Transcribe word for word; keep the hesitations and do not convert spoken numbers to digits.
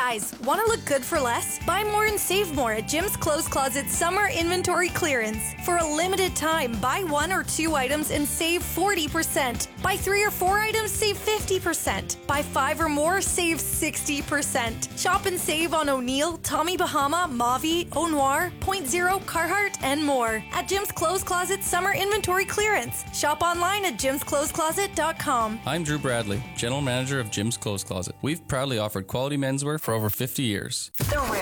Guys, want to look good for less? Buy more and save more at Jim's Clothes Closet Summer Inventory Clearance. For a limited time, buy one or two items and save forty percent. Buy three or four items, save fifty percent. Buy five or more, save sixty percent. Shop and save on O'Neill, Tommy Bahama, Mavi, Au Noir, Point Zero, Carhartt, and more. At Jim's Clothes Closet Summer Inventory Clearance. Shop online at jims clothes closet dot com. I'm Drew Bradley, General Manager of Jim's Clothes Closet. We've proudly offered quality menswear for over fifty years. The